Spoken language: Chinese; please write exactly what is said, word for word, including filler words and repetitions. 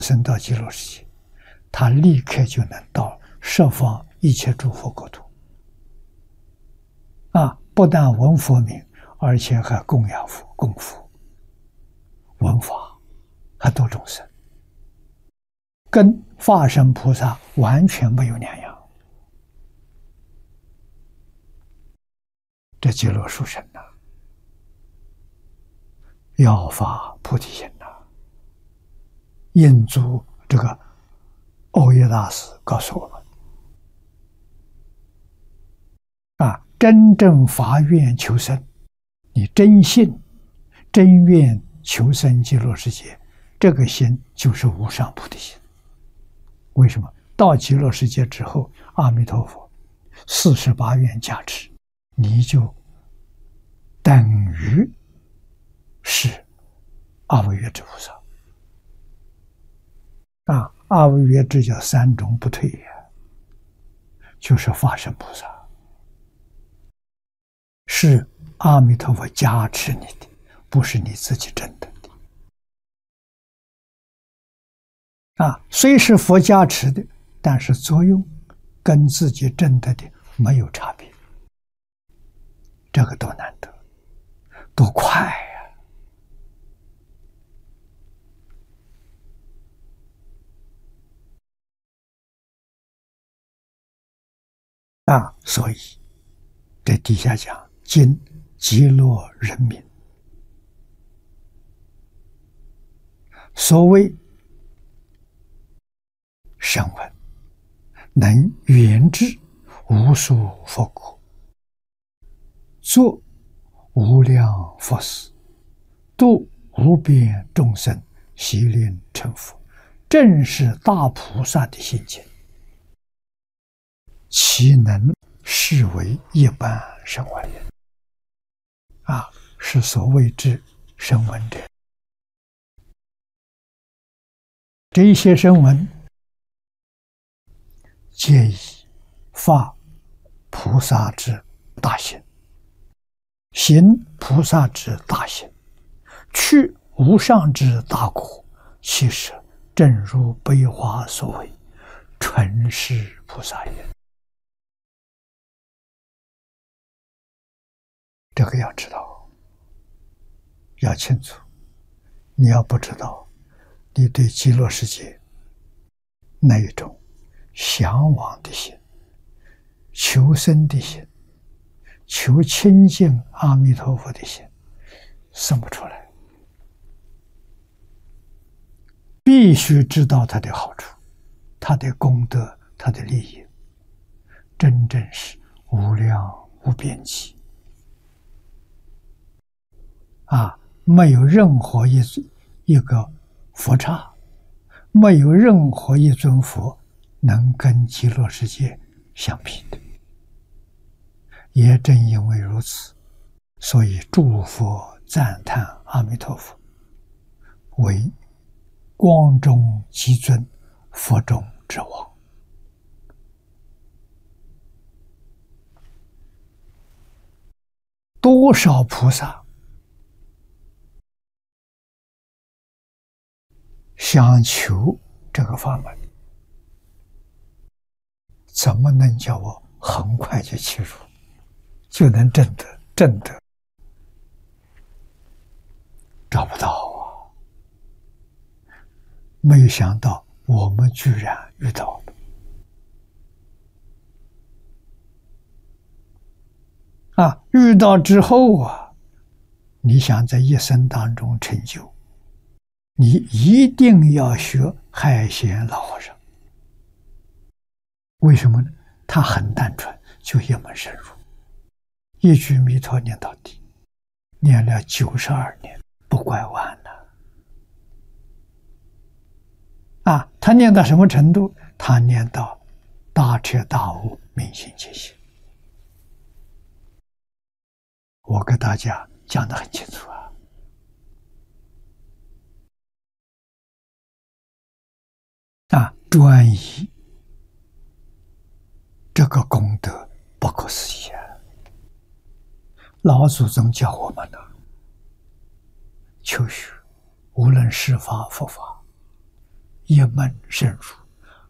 生到极乐世界，他立刻就能到十方一切诸佛国土。啊，不但闻佛名，而且还供养佛、供佛、闻法，还度众生，跟化身菩萨完全没有两样。这极乐殊胜呐，要发菩提心呐。印祖这个欧耶大师告诉我们啊，真正发愿求生，你真信、真愿求生极乐世界，这个心就是无上菩提心。为什么？到极乐世界之后，阿弥陀佛四十八愿加持，你就等于是阿惟越致菩萨。啊，阿惟越致叫三种不退呀，就是化身菩萨，是阿弥陀佛加持你的，不是你自己真的的。啊，虽是佛加持的，但是作用跟自己真的的没有差别。这个多难得，多快呀！啊，所以在底下讲今极乐人民，所谓声闻，能圆至无数佛国，作无量佛事，度无边众生，悉令成佛，正是大菩萨的心境，岂能视为一般声闻人？啊，是所谓之声闻者。这一些声闻，皆以发菩萨之大行，行菩萨之大行，去无上之大果，其实正如悲华所谓，纯是菩萨也。这个要知道，要清楚。你要不知道，你对极乐世界那一种向往的心、求生的心、求亲近阿弥陀佛的心生不出来。必须知道它的好处，它的功德，它的利益，真正是无量无边际。啊，没有任何一一个佛刹，没有任何一尊佛能跟极乐世界相比的。也正因为如此，所以诸佛赞叹阿弥陀佛为光中极尊，佛中之王。多少菩萨想求这个法门，怎么能叫我很快就切入，就能证得证得？找不到啊！没有想到我们居然遇到了啊！遇到之后啊，你想在一生当中成就，你一定要学海贤老和尚。为什么呢？他很单纯，就一门深入，一句弥陀念到底，念了九十二年，不拐弯了。啊，他念到什么程度？他念到大彻大悟，明心见性。我给大家讲得很清楚啊。啊，专一这个功德不可思议啊！老祖宗教我们的求学，无论是法佛法， 一门深入。